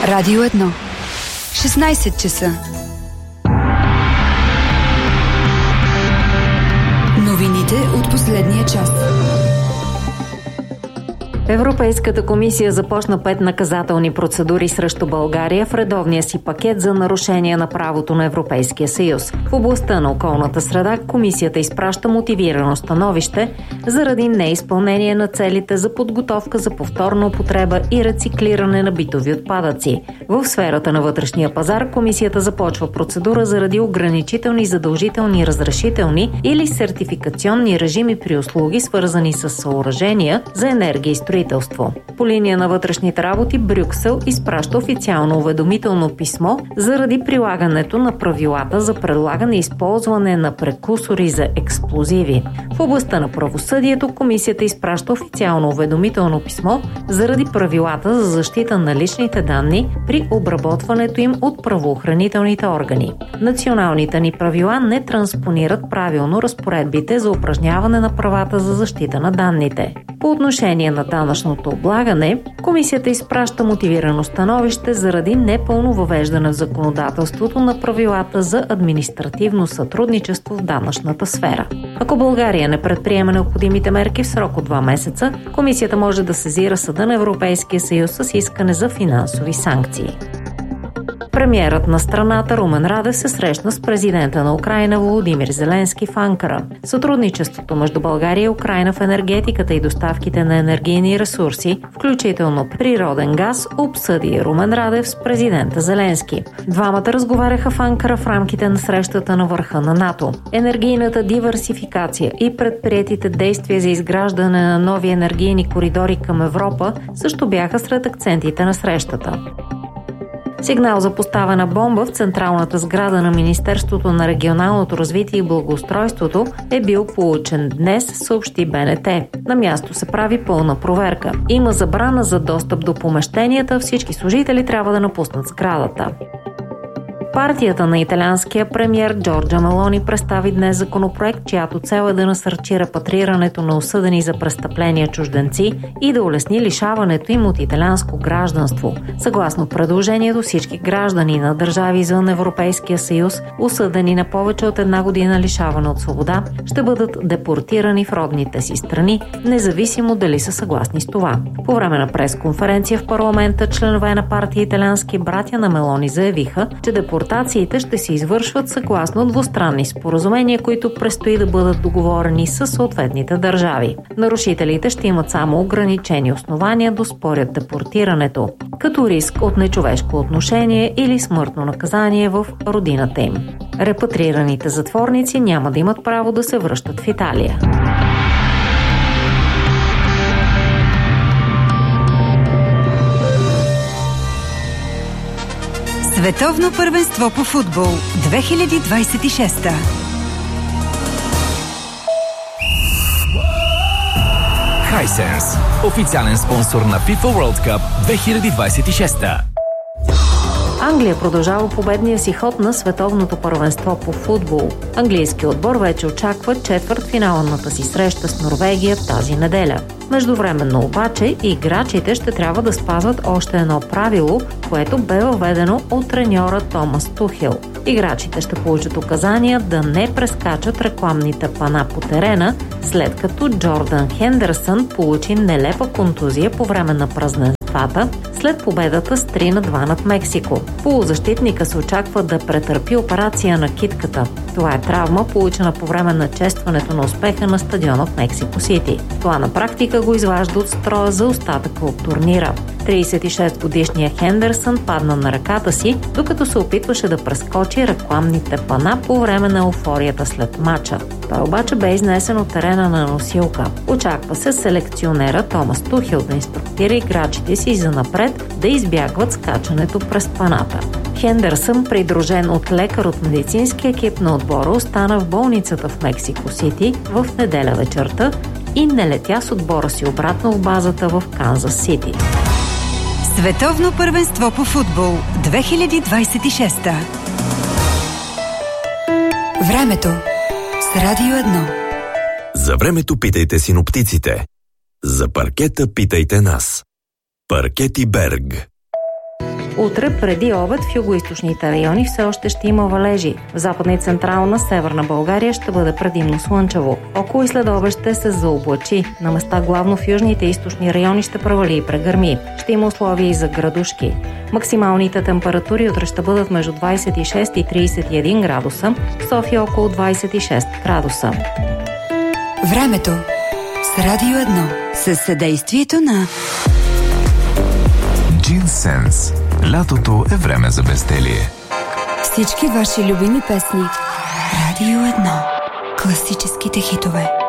Радио 1. 16 часа. Новините от последния час. Европейската комисия започна 5 наказателни процедури срещу България в редовния си пакет за нарушение на правото на Европейския съюз. В областта на околната среда комисията изпраща мотивирано становище заради неизпълнение на целите за подготовка за повторна употреба и рециклиране на битови отпадъци. В сферата на вътрешния пазар комисията започва процедура заради ограничителни, задължителни, разрешителни или сертификационни режими при услуги, свързани с съоръжения за енергия и строителство. По линия на вътрешните работи Брюксел изпраща официално уведомително писмо заради прилагането на правилата за предлагане и използване на прекурсори за експлозиви. В областта на правосъдието комисията изпраща официално уведомително писмо заради правилата за защита на личните данни при обработването им от правоохранителните органи. Националните ни правила не транспонират правилно разпоредбите за упражняване на правата за защита на данните. По отношение на данъчното облагане, комисията изпраща мотивирано становище заради непълно въвеждане в законодателството на правилата за административно сътрудничество в данъчната сфера. Ако България не предприема необходимите мерки в срок от 2 месеца, комисията може да сезира Съда на Европейския съюз с искане за финансови санкции. Премиерът на страната Румен Радев се срещна с президента на Украйна Володимир Зеленски в Анкара. Сътрудничеството между България и Украйна в енергетиката и доставките на енергийни ресурси, включително природен газ, обсъди Румен Радев с президента Зеленски. Двамата разговаряха в Анкара в рамките на срещата на върха на НАТО. Енергийната диверсификация и предприетите действия за изграждане на нови енергийни коридори към Европа също бяха сред акцентите на срещата. Сигнал за поставена бомба в централната сграда на Министерството на регионалното развитие и благоустройството е бил получен днес, съобщи БНТ. На място се прави пълна проверка. Има забрана за достъп до помещенията, всички служители трябва да напуснат сградата. Партията на италианския премиер Джорджа Мелони представи днес законопроект, чиято цел е да насърчи репатрирането на осъдени за престъпления чужденци и да улесни лишаването им от италианско гражданство. Съгласно предложението, всички граждани на държави извън Европейския съюз, осъдени на повече от 1 година лишаване от свобода, ще бъдат депортирани в родните си страни, независимо дали са съгласни с това. По време на пресконференция в парламента, членове на партия Италиански братя на Мелони заявиха, че депортациите ще се извършват съгласно двустранни споразумения, които предстои да бъдат договорени с съответните държави. Нарушителите ще имат само ограничени основания да оспорят депортирането, като риск от нечовешко отношение или смъртно наказание в родината им. Репатрираните затворници няма да имат право да се връщат в Италия. Световно първенство по футбол 2026. Hisense, официален спонсор на FIFA World Cup 2026. Англия продължава победния си ход на световното първенство по футбол. Английският отбор вече очаква четвъртфиналната си среща с Норвегия тази неделя. Междувременно обаче играчите ще трябва да спазват още едно правило, което бе въведено от треньора Томас Тухел. Играчите ще получат указания да не прескачат рекламните пана по терена, след като Джордан Хендерсън получи нелепа контузия по време на празненствата след победата с 3-2 над Мексико. Полузащитника се очаква да претърпи операция на китката. Това е травма, получена по време на честването на успеха на стадиона в Мексико Сити. Това на практика го изважда от строя за остатъка от турнира. 36-годишният Хендерсън падна на ръката си, докато се опитваше да прескочи рекламните пана по време на еуфорията след матча. Той обаче бе изнесен от терена на носилка. Очаква се селекционера Томас Тухел да инструктира играчите си занапред да избягват скачането през паната. Хендерсън, придружен от лекар от медицински екип на отбора, остана в болницата в Мексико Сити в неделя вечерта и не летя с отбора си обратно в базата в Канзас Сити. Световно първенство по футбол 2026. Времето с Радио 1. За времето питайте синоптиците. За паркета питайте нас. Паркети Берг. Утре преди обед в югоизточните райони все още ще има валежи. В западна и централна северна България ще бъде предимно слънчево. Около и след обед ще се заоблачи. На места главно в южните и източни райони ще провали и прегърми. Ще има условия и за градушки. Максималните температури утре ще бъдат между 26 и 31 градуса, в София около 26 градуса. Времето с Радио 1 със съдействието на Джинсенс. Лятото е време за безделие. Всички ваши любими песни. Радио 1. Класическите хитове.